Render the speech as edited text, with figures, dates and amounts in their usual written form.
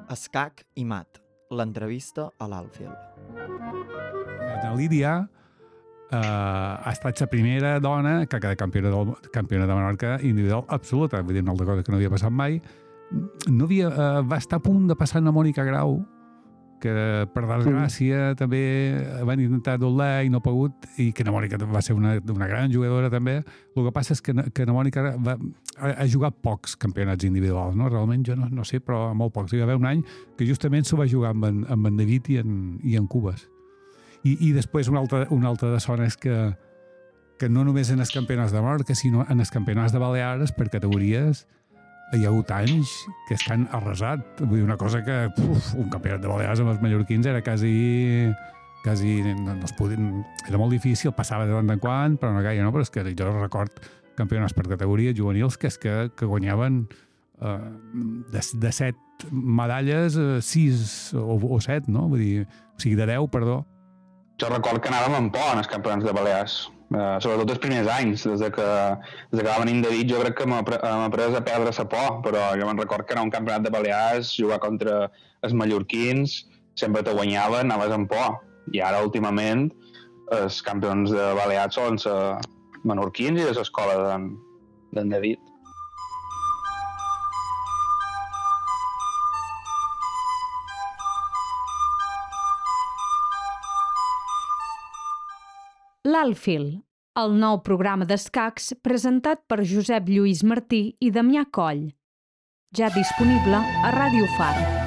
Escac i mat. L'entrevista a l'Alfil. La Lídia ha estat la primera dona que ha quedat campiona de Menorca individual absoluta, vull dir, una altra cosa que no havia passat mai. Va estar a punt de passar una Mònica Grau, que per desgràcia també van intentar doblar i no ha pogut, i que na Mònica va ser una gran jugadora també. El que passa és que na Mònica ha jugat pocs campionats individuals, no? Realment jo no sé, però molt pocs. Hi va haver un any que justament s'ho va jugar amb en David i en Cubes. I després una altra de sona és que no només en els campionats de Menorca, sinó en els campionats de Balears per categories hi ha hagut anys que estan arrasat. Vull dir, una cosa que un campionat de Balears amb els mallorquins era quasi no es podien, era molt difícil, passava de tant en quant, però no gaire, no? Però és que jo record campionats per categories juvenils que guanyaven de 7 medalles, 6 o 7, no? Vull dir, o sigui, de 10, perdó. Jo record que anàvem amb por en els campionats de Balears, sobretot els primers anys, des que va venir en David. Jo crec que m'ha pres a perdre la por, però jo me'n record que anar a un campionat de Balears, jugar contra els mallorquins, sempre te guanyaven, anaves amb por. I ara, últimament, els campions de Balears són menorquins i de l'escola d'en David. L'Alfil, el nou programa d'escacs presentat per Josep Lluís Martí i Damià Coll. Ja disponible a Ràdio Far.